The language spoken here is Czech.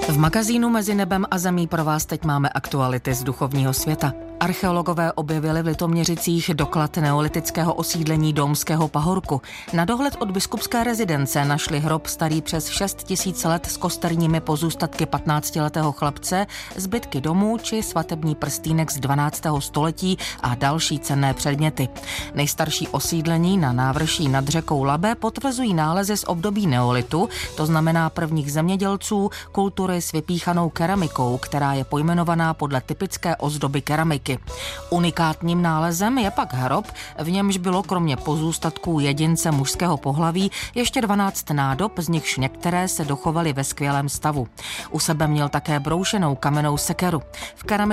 V magazínu Mezi nebem a zemí pro vás teď máme aktuality z duchovního světa. Archeologové objevili v Litoměřicích doklad neolitického osídlení Domského pahorku. Na dohled od biskupské rezidence našli hrob starý přes 6 000 let s kosterními pozůstatky 15letého chlapce, zbytky domů či svatební prstýnek z 12. století a další cenné předměty. Nejstarší osídlení na návrší nad řekou Labe potvrzují nálezy z období neolitu, to znamená prvních zemědělců, kultury s vypíchanou keramikou, která je pojmenovaná podle typické ozdoby keramiky. Unikátním nálezem je pak hrob, v němž bylo kromě pozůstatků jedince mužského pohlaví ještě 12 nádob, z nichž některé se dochovaly ve skvělém stavu. U sebe měl také broušenou kamennou sekeru. V